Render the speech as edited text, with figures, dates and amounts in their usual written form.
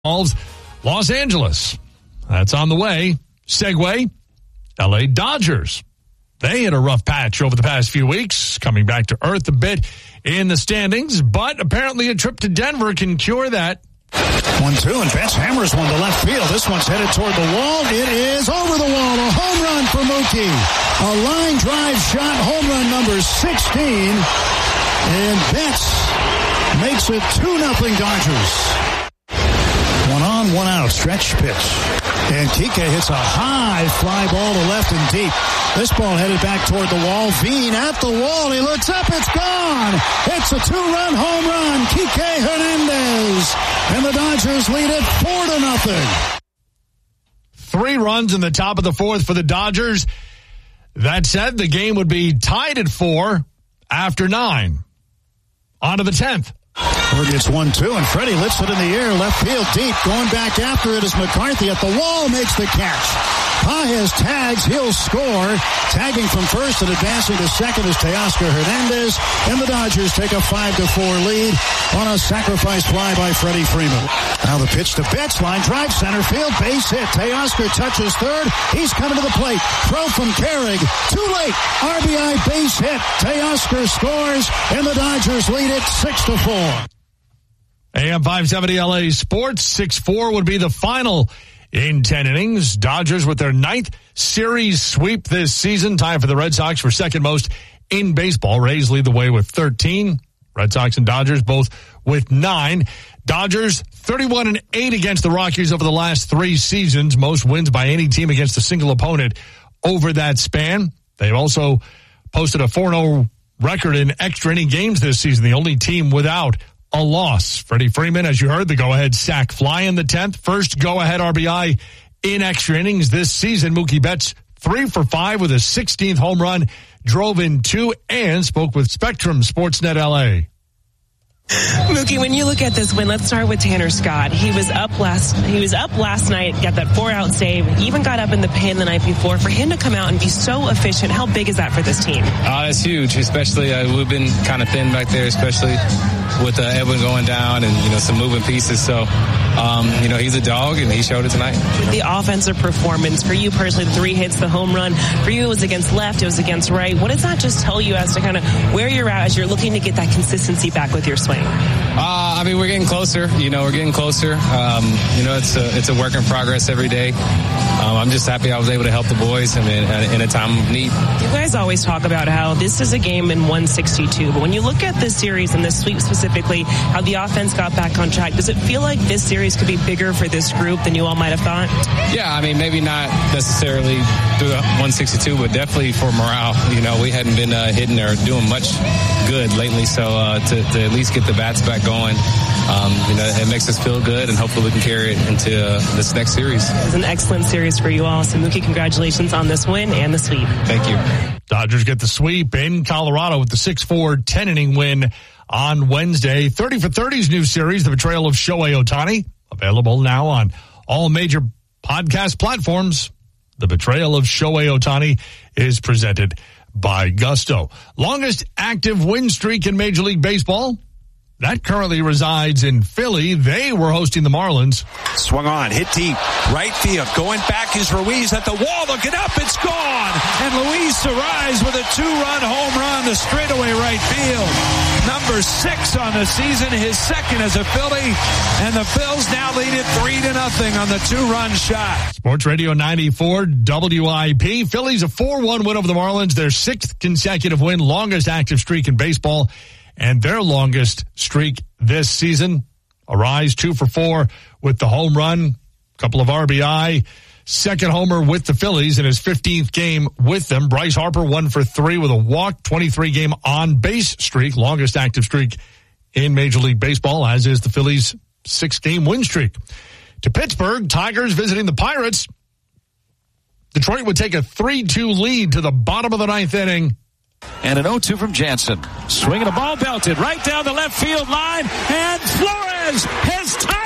Los Angeles. That's on the way. Segue, LA Dodgers. They had a rough patch over the past few weeks, coming back to earth a bit in the standings, but apparently a trip to Denver can cure that. 1-2, and Betts hammers one to left field. This one's headed toward the wall. It is over the wall. A home run for Mookie. A line drive shot, home run number 16. And Betts makes it 2-0 Dodgers. 1 on, 1 out, stretch pitch. And Kike hits a high fly ball to left and deep. This ball headed back toward the wall. Veen at the wall. He looks up. It's gone. It's a 2-run home run. Kike Hernandez. And the Dodgers lead it 4-0. 3 runs in the top of the 4th for the Dodgers. That said, the game would be tied at 4 after 9. On to the 10th. It's 1-2, and Freddie lifts it in the air, left field deep. Going back after it is McCarthy at the wall, makes the catch. Pages tags, he'll score. Tagging from first and advancing to second is Teoscar Hernandez, and the Dodgers take a 5-4 lead on a sacrifice fly by Freddie Freeman. Now the pitch to Betts, line drive, center field, base hit. Teoscar touches third. He's coming to the plate. Throw from Carrig. Too late. RBI base hit. Teoscar scores, and the Dodgers lead it 6-4. AM 570 LA Sports, 6-4 would be the final in 10 innings. Dodgers with their 9th series sweep this season, tied for the Red Sox for second most in baseball. Rays lead the way with 13. Red Sox and Dodgers both with 9. Dodgers 31-8 against the Rockies over the last 3 seasons, most wins by any team against a single opponent over that span. They've also posted a 4-0 record in extra inning games this season, the only team without a loss. Freddie Freeman, as you heard, the go-ahead sac fly in the 10th. First go-ahead RBI in extra innings this season. Mookie Betts 3 for 5 with a 16th home run, drove in 2, and spoke with Spectrum Sportsnet LA. Mookie, when you look at this win, let's start with Tanner Scott. He was up last night, got that 4-out save, even got up in the pen the night before. For him to come out and be so efficient, how big is that for this team? It's huge, especially we've been kind of thin back there, especially with Edwin going down and some moving pieces. So he's a dog, and he showed it tonight. The offensive performance for you personally, the 3 hits, the home run. For you, it was against left, it was against right. What does that just tell you as to kind of where you're at as you're looking to get that consistency back with your swing? We're getting closer. We're getting closer. It's a work in progress every day. I'm just happy I was able to help the boys in a time of need. You guys always talk about how this is a game in 162, but when you look at this series and this sweep specifically, how the offense got back on track, does it feel like this series could be bigger for this group than you all might have thought? Yeah, maybe not necessarily through the 162, but definitely for morale. We hadn't been hitting or doing much good lately, so to at least get the bats back going, it makes us feel good, and hopefully we can carry it into this next series. It's an excellent series for you all. So, Mookie, congratulations on this win and the sweep. Thank you. Dodgers get the sweep in Colorado with the 6-4 10-inning win on Wednesday. 30 for 30's new series, The Betrayal of Shohei Ohtani, available now on all major podcast platforms. The Betrayal of Shohei Ohtani is presented by Gusto. Longest active win streak in Major League Baseball, that currently resides in Philly. They were hosting the Marlins. Swung on, hit deep, right field. Going back is Ruiz at the wall. Looking up, it's gone. And Luis Suarez with a 2-run home run to straightaway right field. Number 6 on the season, his second as a Philly. And the Phils now lead it 3-0 on the 2-run shot. Sports Radio 94 WIP. Phillies a 4-1 win over the Marlins. Their 6th consecutive win, longest active streak in baseball, and their longest streak this season. Arise 2 for 4 with the home run, couple of RBI, second homer with the Phillies in his 15th game with them. Bryce Harper 1 for 3 with a walk, 23-game on-base streak, longest active streak in Major League Baseball, as is the Phillies' 6-game win streak. To Pittsburgh, Tigers visiting the Pirates. Detroit would take a 3-2 lead to the bottom of the 9th inning. And an 0-2 from Jansen. Swinging a ball belted right down the left field line. And Flores has tied